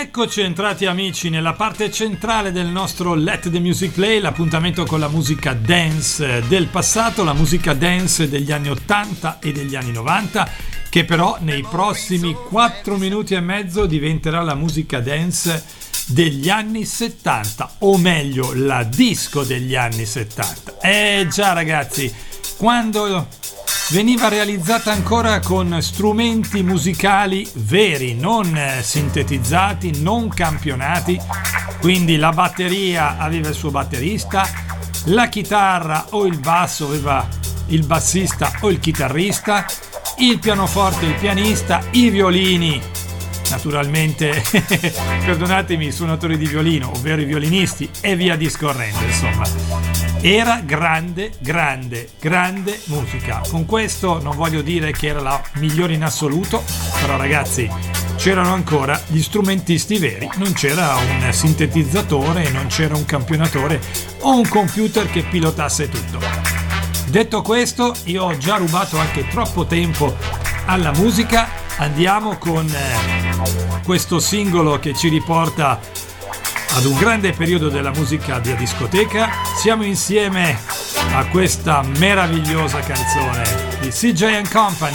Eccoci entrati amici nella parte centrale del nostro Let the Music Play, l'appuntamento con la musica dance del passato, la musica dance degli anni 80 e degli anni 90, che però nei prossimi 4 minuti e mezzo diventerà la musica dance degli anni 70, o meglio la disco degli anni 70. Già ragazzi, quando veniva realizzata ancora con strumenti musicali veri, non sintetizzati, non campionati, quindi la batteria aveva il suo batterista, la chitarra o il basso aveva il bassista o il chitarrista, il pianoforte il pianista, i violini naturalmente perdonatemi i suonatori di violino, ovvero i violinisti, e via discorrendo. Insomma, era grande musica. Con questo non voglio dire che era la migliore in assoluto, però ragazzi, c'erano ancora gli strumentisti veri, non c'era un sintetizzatore, non c'era un campionatore o un computer che pilotasse tutto. Detto questo, io ho già rubato anche troppo tempo alla musica. Andiamo con questo singolo che ci riporta ad un grande periodo della musica di discoteca. Siamo insieme a questa meravigliosa canzone di CJ & Company.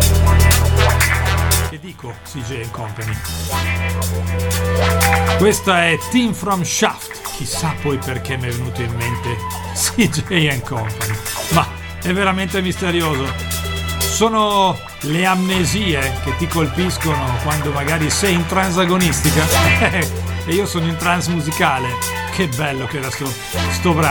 Che dico CJ & Company? Questa è Team from Shaft. Chissà poi perché mi è venuto in mente CJ & Company, ma è veramente misterioso. Sono le amnesie che ti colpiscono quando magari sei in trance agonistica e io sono in trance musicale. Che bello che era sto brano.